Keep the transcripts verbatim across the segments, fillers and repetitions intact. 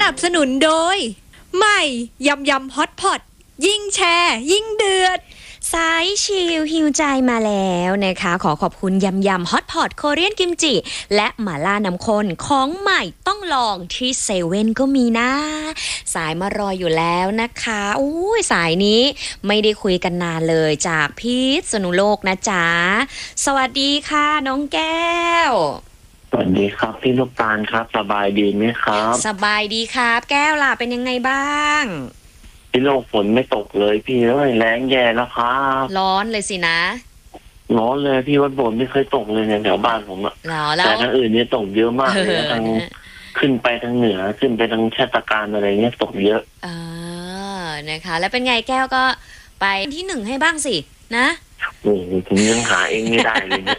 นับสนุนโดยใหม่ยำยำฮอตพอตยิ่งแชร์ยิ่งเดือดสายชิลฮิวใจมาแล้วนะคะขอขอบคุณยำยำฮอตพอตโคเรียนกิมจิและหม่าล่าน้ำข้นของใหม่ต้องลองที่เซเว่นก็มีนะสายมารออยู่แล้วนะคะอุ้ยสายนี้ไม่ได้คุยกันนานเลยจากพิษณุโลกนะจ๊ะสวัสดีค่ะน้องแก้วสวัสดีครับพี่ลูกตาลครับสบายดีไหมครับสบายดีครับแก้วล่ะเป็นยังไงบ้างพี่โลกฝนไม่ตกเลยพี่เอ้ยแรงแย่แล้วครับร้อนเลยสินะร้อนเลยพี่วัดบนไม่เคยตกเลยเนี่ยแถวบ้านผมอะแต่ทางอื่นเนี่ยตกเยอะมากเลยทางขึ้นไปทางเหนือขึ้นไปทางชาติการอะไรเงี้ยตกเยอะเออนะคะแล้วเป็นไงแก้วก็ไปที่หนึ่งให้บ้างสินะโอ้โหผมยังหาเองไม่ได้เลยเนี่ย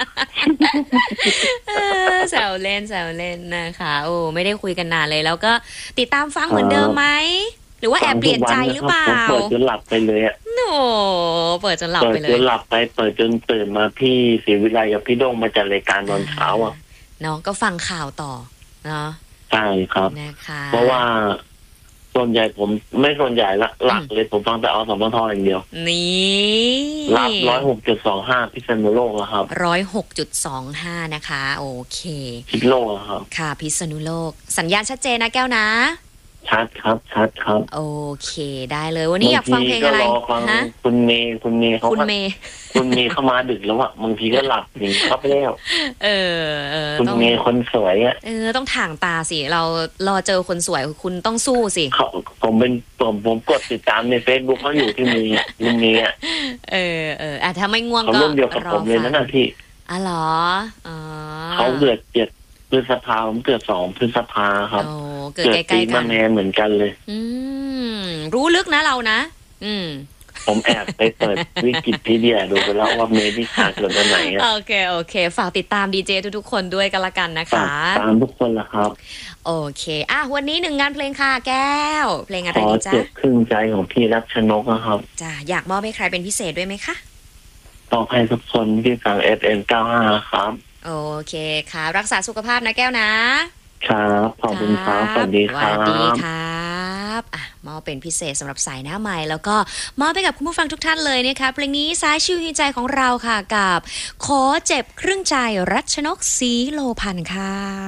แซวเล่นแซวเล่นนะคะโอ้ไม่ได้คุยกันนานเลยแล้วก็ติดตามฟังเหมือนเดิมไหมหรือว่าแอบเปลี่ยนใจหรือเปล่าเปิดจนหลับไปเลยอะโน่เปิดจนหลับไปเลยเปิดจนหลับไปเปิดจนตื่นมาพี่ศรีวิไลกับพี่โด่งมาจัดรายการตอนเช้าอ่ะน้องก็ฟังข่าวต่อเนาะใช่ครับนะคะเพราะว่าส่วนใหญ่ผมไม่ส่วนใหญ่ละหลักเลยผมฟังแต่อสมทอย่างเดียวนี่รับร้อยหกจุดสองห้าพิษณุโลกครับร้อยหกจุดสองห้านะคะโอเคพิษณุโลกครับค่ะพิษณุโลกสัญญาณชัดเจนนะแก้วนะชัดครับชัดครับโอเคได้เลยวันนี้อยากฟังเพลงอะไรฮะคุณเมย์คุณเมย์เขาคุณเมย์คุณเมย์เข้ามาดึกแล้วอะบางทีก็หลับหนีเข้าไปแล้วเออเออคุณเมย์คนสวยอะเออต้องถ่างตาสิเรารอเจอคนสวยคุณต้องสู้สิเขาผมเป็นผมผมกดติดตามใน Facebook เขาอยู่ที่มีคุณเมย์เออเอออ่ะถ้าไม่ง่วงก็เขารุ่นเดียวกับผมเลยนะพี่อ๋อเหรออ๋อเขาเกิดเจ็ดพฤษภาผมเกิดสองพฤษภาครับเกิดใกล้ๆกันมะแม่เหมือนกันเลยอืมรู้ลึกนะเรานะอืมผมแอบไปเปิดวิกิพีเดียดูไปแล้วว่าเมดิคาเกิดวันไหนอ่ะโอเคโอเคฝากติดตามดีเจทุกๆคนด้วยกันละกันนะคะตามทุกคนละครับโอเคอ่ะวันนี้หนึ่งงานเพลงค่ะแก้วเพลงอะไรดีจ๊ะขอเจ็บครึ่งใจของพี่รัชนกนะครับจ้ะอยากมอบให้ใครเป็นพิเศษด้วยไหมคะต่อให้ทุกคนที่ฟัง เอฟ เอ็ม เก้าสิบห้า ครับโอเคค่ะรักษาสุขภาพนะแก้วนะครับขอบคุณครับสวัสดีครับสวัสดีครับอ่ะมอบเป็นพิเศษสำหรับสายหน้าใหม่แล้วก็มอบไปกับคุณผู้ฟังทุกท่านเลยนะคะเพลงนี้สายชิวหิวใจของเราค่ะกับขอเจ็บครึ่งใจรัชนกศรีโลพันธ์ค่ะ